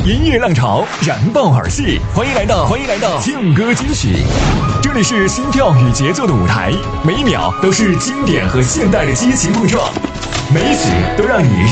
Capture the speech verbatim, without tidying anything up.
音乐浪潮燃爆耳际，欢迎来到欢迎来到劲歌金曲，这里是心跳与节奏的舞台，每一秒都是经典和现代的激情碰撞，每一曲都让你